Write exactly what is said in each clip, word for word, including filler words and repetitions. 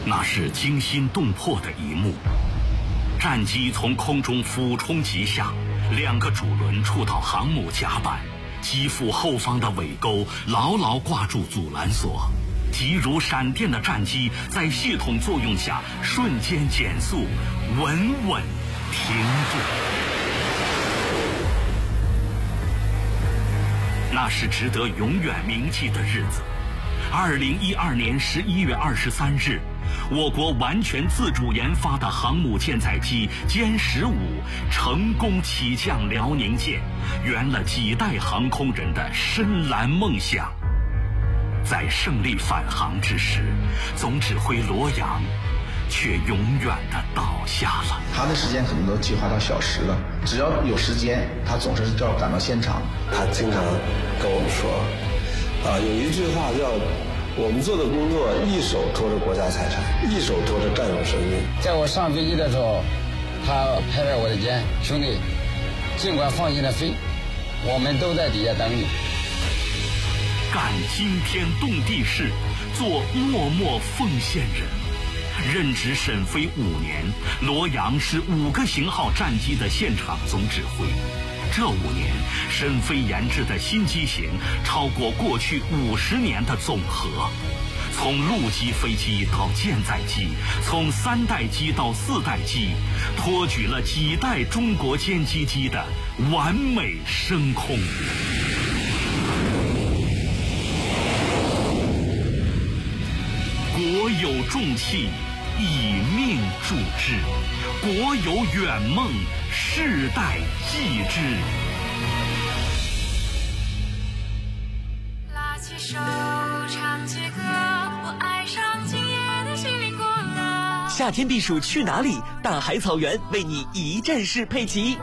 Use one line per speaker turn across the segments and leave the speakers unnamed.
那是惊心动魄的一幕。战机从空中俯冲急下，两个主轮触到航母甲板，机腹后方的尾钩牢牢挂住阻拦索，急如闪电的战机在系统作用下瞬间减速，稳稳停住。那是值得永远铭记的日子。二零一二年十一月二十三日，我国完全自主研发的航母舰载机歼十五成功起降辽宁舰，圆了几代航空人的深蓝梦想。在胜利返航之时，总指挥罗阳却永远的倒下了。
他的时间可能都计划到小时了，只要有时间，他总是要赶到现场。
他经常跟我们说，啊，有一句话叫“我们做的工作一手托着国家财产，一手托着战友生命”。
在我上飞机的时候，他拍拍我的肩，兄弟，尽管放心的飞，我们都在底下等你。
干惊天动地事，做默默奉献人。任职沈飞五年，罗阳是五个型号战机的现场总指挥。这五年，沈飞研制的新机型超过过去五十年的总和。从陆基飞机到舰载机，从三代机到四代机，托举了几代中国歼击机的完美升空。国有重器，以命铸之；国有远梦，世代继之。
拉起手，唱起歌，我爱上今夜的西岭过了。
夏天避暑去哪里？大海草原为你一站式配齐。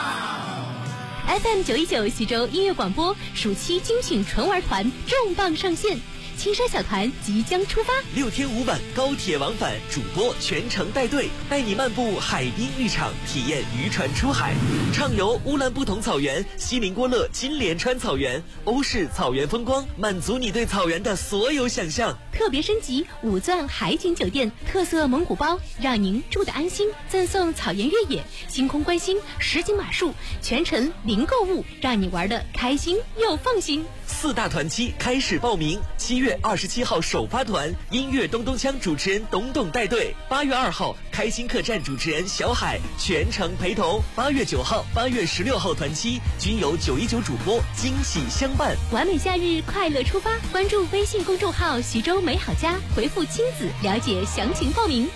F M 九一九徐州音乐广播暑期精选纯玩团重磅上线。青山小团即将出发，
六天五晚高铁往返，主播全程带队，带你漫步海滨浴场，体验渔船出海，畅游乌兰布统草原、锡林郭勒金莲川草原、欧式草原风光，满足你对草原的所有想象。
特别升级五钻海景酒店，特色蒙古包，让您住得安心。赠送草原越野、星空观星、实景马术，全程零购物，让你玩得开心又放心。
四大团期开始报名，七月二十七号首发团，音乐咚咚锵主持人董董带队；八月二号，开心客栈主持人小海全程陪同；八月九号、八月十六号团期均有九一九主播惊喜相伴。
完美假日，快乐出发！关注微信公众号徐州美好家，回复亲子了解详情报名。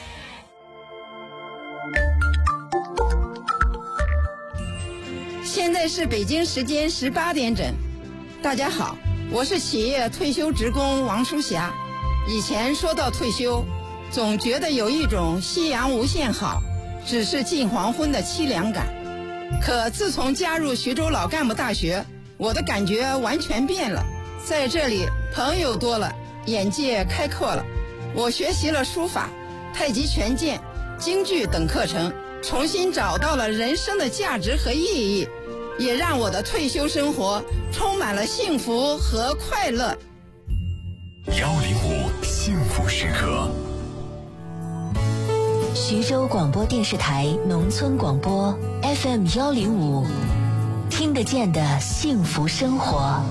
现在是北京时间十八点整。大家好，我是企业退休职工王淑霞。以前说到退休，总觉得有一种夕阳无限好，只是近黄昏的凄凉感。可自从加入徐州老干部大学，我的感觉完全变了。在这里，朋友多了，眼界开阔了。我学习了书法、太极拳剑、京剧等课程，重新找到了人生的价值和意义，也让我的退休生活充满了幸福和快乐。
幺零五幸福时刻，
徐州广播电视台农村广播 F M 幺零五，听得见的幸福生活。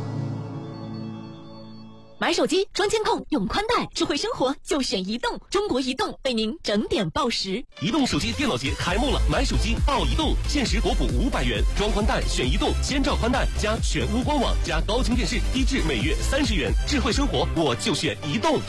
买手机装监控用宽带，智慧生活就选移动。中国移动为您整点报时。
移动手机电脑节开幕了，买手机报移动，限时国补五百元，装宽带选移动，千兆宽带加全屋官网加高清电视，低至每月三十元。智慧生活我就选移动。